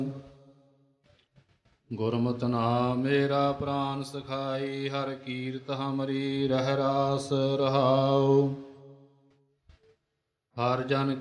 ਗੁਰਮਤਿ ਨਾਮ ਮੇਰਾ ਪ੍ਰਾਨ ਸਖਾਈ, ਹਰ ਕੀਰਤ ਹਮਰੀ ਰਹਿ ਰਾਸ ਰਹਾਉ। ਹਰ ਜਨ